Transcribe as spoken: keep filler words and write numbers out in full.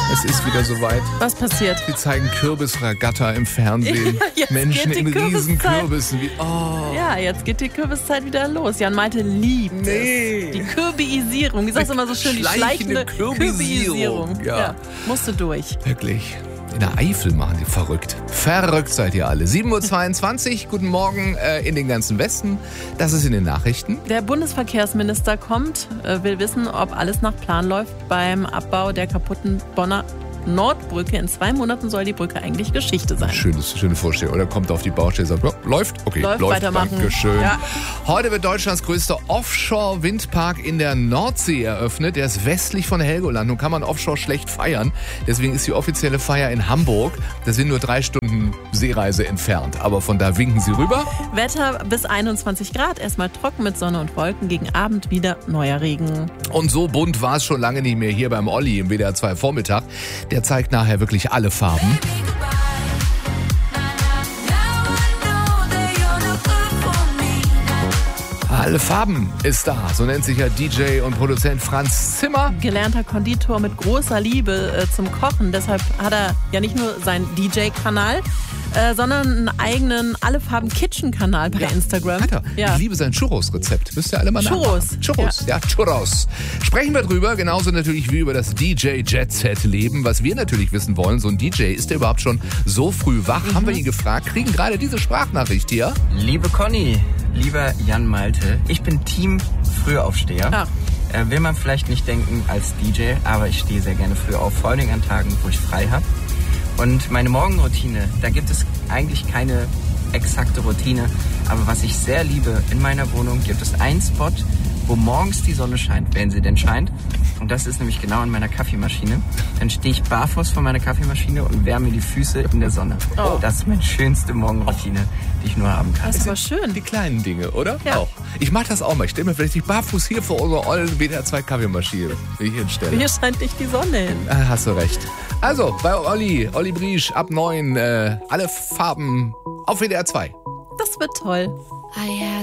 Es ist wieder soweit. Was passiert? Sie zeigen Kürbisregatta im Fernsehen. Jetzt Menschen geht die in riesen Kürbiszeit. Kürbissen. Wie, oh. Ja, jetzt geht die Kürbiszeit wieder los. Jan Malte liebt Nee. es. Die Kürbiisierung. Wie sagst du immer so schön? Die Schleichende schleichende Kürbisierung. Kürbiisierung. Ja. Musst du durch. Wirklich. In der Eifel machen die verrückt. Verrückt seid ihr alle. sieben Uhr zweiundzwanzig, guten Morgen äh, in den ganzen Westen. Das ist in den Nachrichten. Der Bundesverkehrsminister kommt, äh, will wissen, ob alles nach Plan läuft beim Abbau der kaputten Bonner Nordbrücke. In zwei Monaten soll die Brücke eigentlich Geschichte sein. Schönes, schöne Vorstellung. Oder kommt auf die Baustelle und sagt, ja, läuft, okay, Läuft, läuft, weitermachen. Dankeschön. Ja. Heute wird Deutschlands größter Offshore-Windpark in der Nordsee eröffnet. Der ist westlich von Helgoland. Nun kann man Offshore schlecht feiern. Deswegen ist die offizielle Feier in Hamburg. Das sind nur drei Stunden Seereise entfernt. Aber von da winken sie rüber. Wetter bis einundzwanzig Grad. Erstmal trocken mit Sonne und Wolken. Gegen Abend wieder neuer Regen. Und so bunt war es schon lange nicht mehr hier beim Olli im W D R zwei Vormittag. Der zeigt nachher wirklich alle Farben. Alle Farben ist da, so nennt sich ja D J und Produzent Franz Zimmer. Gelernter Konditor mit großer Liebe äh, zum Kochen. Deshalb hat er ja nicht nur seinen D J-Kanal, äh, sondern einen eigenen Alle-Farben-Kitchen-Kanal bei Ja, Instagram. Hat er. Ja. Ich liebe sein Churros-Rezept. Müsst ihr alle mal Churros. nachmachen. Churros, ja. ja, Churros. Sprechen wir drüber, genauso natürlich wie über das D J-Jet-Set-Leben. Was wir natürlich wissen wollen, so ein D J, ist der überhaupt schon so früh wach? Mhm. Haben wir ihn gefragt, kriegen gerade diese Sprachnachricht hier. Liebe Conny, lieber Jan Malte, ich bin Team Frühaufsteher. Ach. Äh, will man vielleicht nicht denken als D J, aber ich stehe sehr gerne früh auf, vor allem an Tagen, wo ich frei habe. Und meine Morgenroutine, da gibt es eigentlich keine exakte Routine, aber was ich sehr liebe, in meiner Wohnung gibt es einen Spot, wo morgens die Sonne scheint, wenn sie denn scheint. Und das ist nämlich genau in meiner Kaffeemaschine. Dann stehe ich barfuß vor meiner Kaffeemaschine und wärme die Füße in der Sonne. Oh. Das ist meine schönste Morgenroutine, die ich nur haben kann. Das ist aber schön. Die kleinen Dinge, oder? Ja. Auch. Ich mach das auch mal. Ich stelle mir vielleicht nicht barfuß hier vor unserer ollen W D R zwei Kaffeemaschine, die ich hinstelle. Hier scheint nicht die Sonne hin. Ah, hast du recht. Also, bei Olli, Olli Briesch, ab neun, äh, alle Farben auf W D R zwei. Das wird toll.